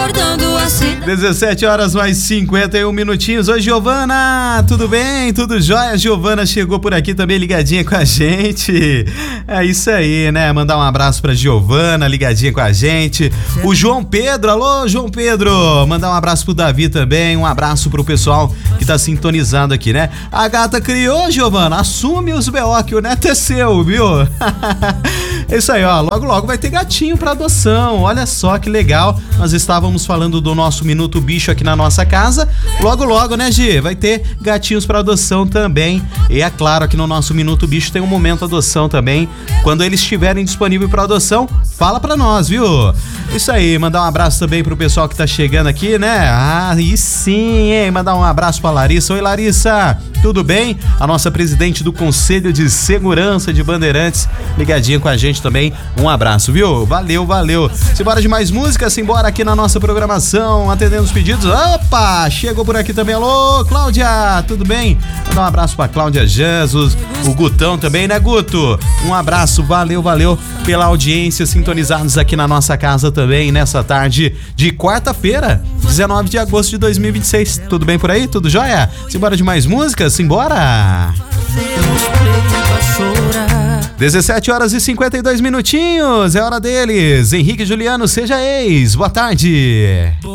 acordando a cidade. 17 horas mais 51 minutinhos. Oi, Giovana, tudo bem? Tudo jóia? Giovana chegou por aqui também ligadinha com a gente. É isso aí, né? Mandar um abraço pra Giovana, ligadinha com a gente. O João Pedro, alô, João Pedro. Mandar um abraço pro Davi também, um abraço pro pessoal que tá sintonizado aqui, né? A gata criou, Giovana, assume os B.O. que o neto é seu, viu? É isso aí, ó, logo vai ter gatinho pra adoção, olha só que legal. Nós estávamos falando do nosso Minuto Bicho aqui na nossa casa, logo, né, Gi? Vai ter gatinhos pra adoção também. E é claro, aqui no nosso Minuto Bicho tem um momento adoção também. Quando eles estiverem disponíveis pra adoção, fala pra nós, viu? Isso aí, mandar um abraço também pro pessoal que tá chegando aqui, né? Ah, e sim, hein? Mandar um abraço pra Larissa. Oi, Larissa, tudo bem? A nossa presidente do Conselho de Segurança de Bandeirantes, ligadinha com a gente também. Um abraço, viu? Valeu. Simbora de mais música, simbora aqui na nossa programação, atendendo os pedidos. Opa, chegou por aqui também. Alô, Cláudia, tudo bem? Mandar um abraço pra Cláudia Jesus, o Gutão também, né, Guto? Um abraço, valeu pela audiência, sintonizados aqui na nossa casa também, nessa tarde de quarta-feira, 19 de agosto de 2026. Tudo bem por aí? Tudo jóia? Simbora de mais música? Simbora! 17 horas e 52 minutinhos, é hora deles. Henrique e Juliano, seja ex. Boa tarde.